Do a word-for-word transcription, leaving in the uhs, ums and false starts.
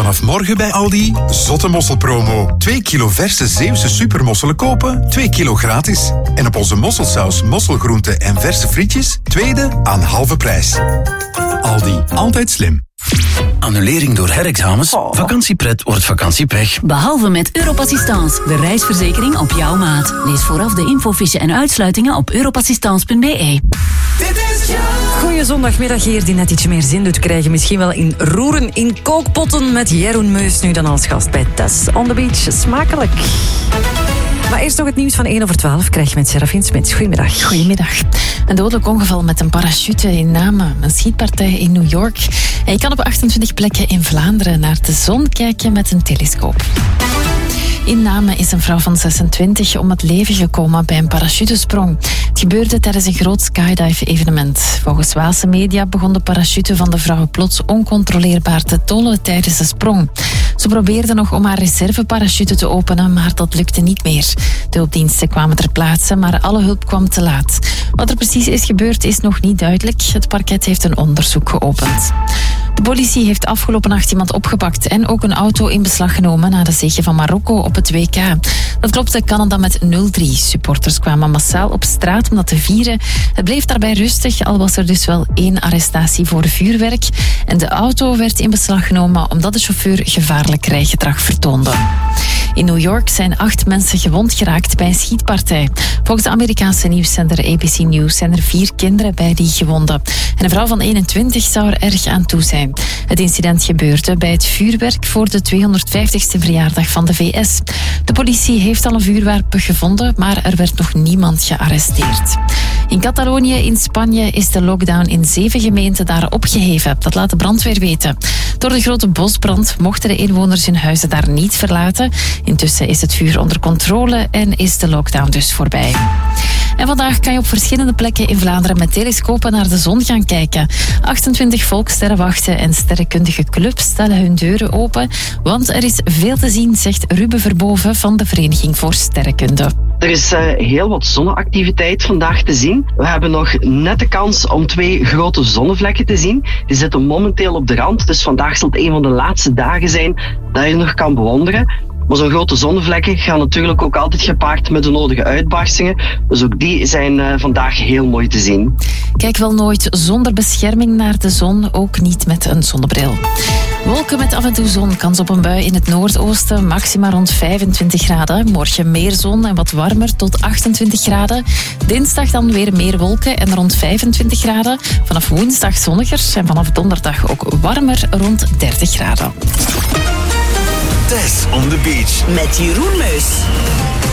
Vanaf morgen bij Aldi, zotte mosselpromo. twee kilo verse Zeeuwse supermosselen kopen, twee kilo gratis. En op onze mosselsaus, mosselgroenten en verse frietjes, tweede aan halve prijs. Aldi, altijd slim. Annulering door herexamens? Oh. Vakantiepret wordt vakantiepech. Behalve met Europassistance, de reisverzekering op jouw maat. Lees vooraf de infofiche en uitsluitingen op europassistance punt b e. Goeie zondagmiddag hier, die net iets meer zin doet krijgen. Misschien wel in roeren in kookpotten met Jeroen Meus nu dan als gast bij Tess on the Beach. Smakelijk. Maar eerst nog het nieuws van één over twaalf krijg je met Serafine Smits. Goedemiddag. Goedemiddag. Een dodelijk ongeval met een parachute in Namen. Een schietpartij in New York. En je kan op achtentwintig plekken in Vlaanderen naar de zon kijken met een telescoop. In Namen is een vrouw van zesentwintig om het leven gekomen bij een parachutesprong. Het gebeurde tijdens een groot skydive-evenement. Volgens Waalse media begon de parachute van de vrouw plots oncontroleerbaar te tollen tijdens de sprong. Ze probeerde nog om haar reserveparachute te openen, maar dat lukte niet meer. De hulpdiensten kwamen ter plaatse, maar alle hulp kwam te laat. Wat er precies is gebeurd is nog niet duidelijk. Het parket heeft een onderzoek geopend. De politie heeft afgelopen nacht iemand opgepakt en ook een auto in beslag genomen na de zege van Marokko op het W K. Dat klopte Canada met nul drie. Supporters kwamen massaal op straat om dat te vieren. Het bleef daarbij rustig, al was er dus wel één arrestatie voor vuurwerk. En de auto werd in beslag genomen omdat de chauffeur gevaarlijk rijgedrag vertoonde. In New York zijn acht mensen gewond geraakt bij een schietpartij. Volgens de Amerikaanse nieuwszender A B C News zijn er vier kinderen bij die gewonden. En een vrouw van eenentwintig zou er erg aan toe zijn. Het incident gebeurde bij het vuurwerk voor de tweehonderdvijftigste verjaardag van de V S. De politie heeft al een vuurwapen gevonden, maar er werd nog niemand gearresteerd. In Catalonië in Spanje is de lockdown in zeven gemeenten daar opgeheven. Dat laat de brandweer weten. Door de grote bosbrand mochten de inwoners hun huizen daar niet verlaten. Intussen is het vuur onder controle en is de lockdown dus voorbij. En vandaag kan je op verschillende plekken in Vlaanderen met telescopen naar de zon gaan kijken. achtentwintig volkssterrenwachten en sterrenkundige clubs stellen hun deuren open, want er is veel te zien, zegt Ruben Verboven van de Vereniging voor Sterrenkunde. Er is uh, heel wat zonneactiviteit vandaag te zien. We hebben nog net de kans om twee grote zonnevlekken te zien. Die zitten momenteel op de rand, dus vandaag zal het een van de laatste dagen zijn dat je nog kan bewonderen. Maar zo'n grote zonnevlekken gaan natuurlijk ook altijd gepaard met de nodige uitbarstingen. Dus ook die zijn uh, vandaag heel mooi te zien. Kijk wel nooit zonder bescherming naar de zon, ook niet met een zonnebril. Wolken met af en toe zon, kans op een bui in het noordoosten, maxima rond vijfentwintig graden. Morgen meer zon en wat warmer tot achtentwintig graden. Dinsdag dan weer meer wolken en rond vijfentwintig graden. Vanaf woensdag zonniger en vanaf donderdag ook warmer rond dertig graden. Tess on the Beach. Met Jeroen Meus.